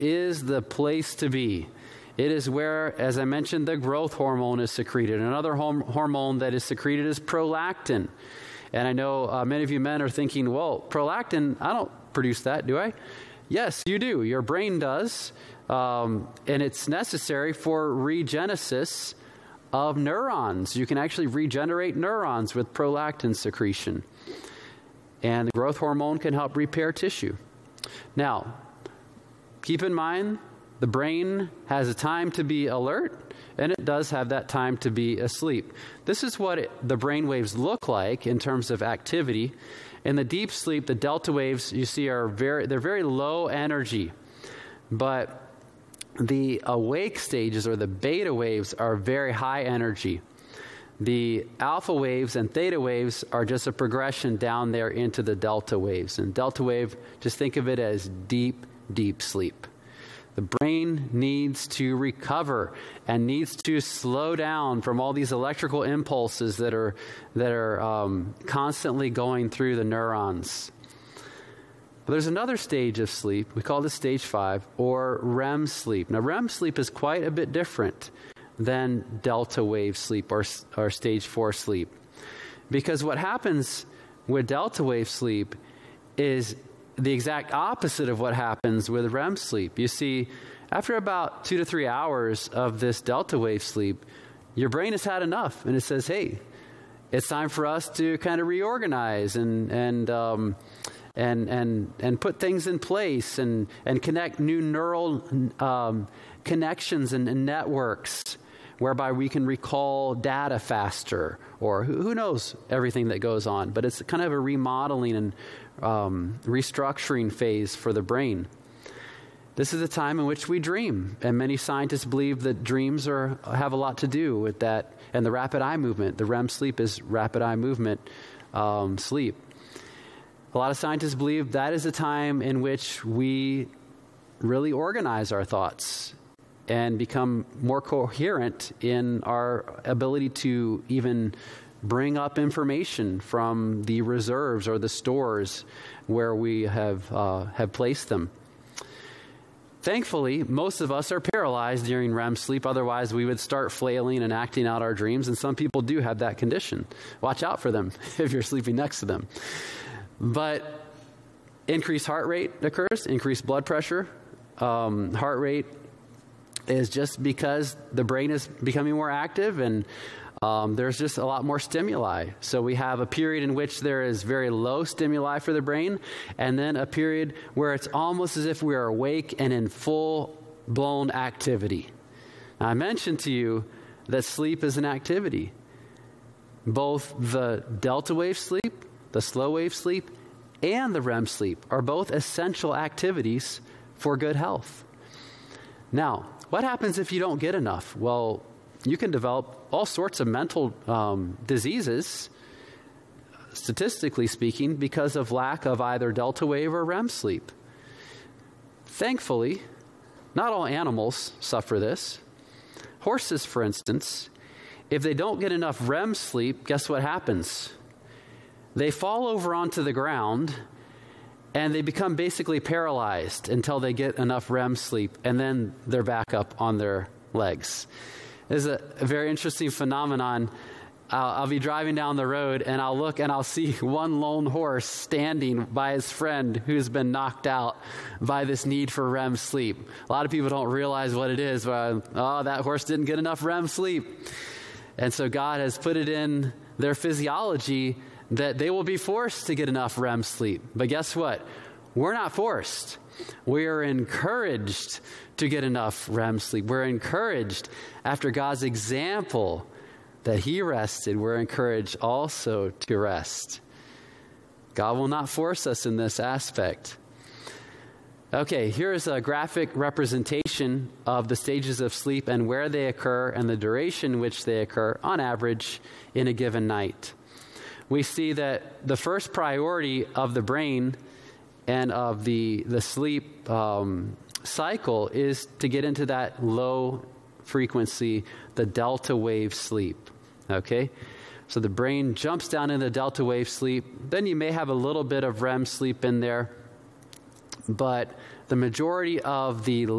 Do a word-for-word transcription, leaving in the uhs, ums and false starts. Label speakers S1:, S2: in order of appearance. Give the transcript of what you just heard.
S1: is the place to be. It is where, as I mentioned, the growth hormone is secreted. Another hom- hormone that is secreted is prolactin. And I know uh, many of you men are thinking, well, prolactin, I don't produce that, do I? Yes, you do. Your brain does. Um, and it's necessary for regenesis of neurons. You can actually regenerate neurons with prolactin secretion. And the growth hormone can help repair tissue. Now, keep in mind, the brain has a time to be alert, and it does have that time to be asleep. This is what it, the brain waves look like in terms of activity. In the deep sleep, the delta waves you see are very, they're very low energy. But the awake stages, or the beta waves, are very high energy. The alpha waves and theta waves are just a progression down there into the delta waves. And delta wave, just think of it as deep, deep sleep. The brain needs to recover and needs to slow down from all these electrical impulses that are that are um, constantly going through the neurons. But there's another stage of sleep. We call this stage five, or R E M sleep. Now, R E M sleep is quite a bit different than delta wave sleep or, or stage four sleep. Because what happens with delta wave sleep is the exact opposite of what happens with R E M sleep. You see, after about two to three hours of this delta wave sleep, your brain has had enough, and it says, hey, it's time for us to kind of reorganize and and um, and and and put things in place and and connect new neural um, connections and, and networks, whereby we can recall data faster, or who, who knows everything that goes on. But it's kind of a remodeling and um, restructuring phase for the brain. This is a time in which we dream, and many scientists believe that dreams are have a lot to do with that, and the rapid eye movement. The R E M sleep is rapid eye movement um, sleep. A lot of scientists believe that is a time in which we really organize our thoughts and become more coherent in our ability to even bring up information from the reserves or the stores where we have uh, have placed them. Thankfully, most of us are paralyzed during R E M sleep. Otherwise, we would start flailing and acting out our dreams. And some people do have that condition. Watch out for them if you're sleeping next to them. But increased heart rate occurs, increased blood pressure. Um, heart rate is just because the brain is becoming more active, and um, there's just a lot more stimuli. So we have a period in which there is very low stimuli for the brain, and then a period where it's almost as if we are awake and in full-blown activity. Now, I mentioned to you that sleep is an activity. Both the delta wave sleep, the slow wave sleep, and the R E M sleep are both essential activities for good health. Now, what happens if you don't get enough? Well, you can develop all sorts of mental um, diseases, statistically speaking, because of lack of either delta wave or R E M sleep. Thankfully, not all animals suffer this. Horses, for instance, if they don't get enough R E M sleep, guess what happens? They fall over onto the ground, and they become basically paralyzed until they get enough R E M sleep, and then they're back up on their legs. This is a, a very interesting phenomenon. I'll, I'll be driving down the road, and I'll look, and I'll see one lone horse standing by his friend who's been knocked out by this need for R E M sleep. A lot of people don't realize what it is. But, oh, that horse didn't get enough R E M sleep. And so God has put it in their physiology that they will be forced to get enough R E M sleep. But guess what? We're not forced. We are encouraged to get enough R E M sleep. We're encouraged, after God's example that he rested, we're encouraged also to rest. God will not force us in this aspect. Okay, here's a graphic representation of the stages of sleep and where they occur and the duration in which they occur on average in a given night. We see that the first priority of the brain and of the, the sleep um, cycle is to get into that low frequency, the delta wave sleep. Okay? So the brain jumps down into delta wave sleep. Then you may have a little bit of R E M sleep in there. But the majority of the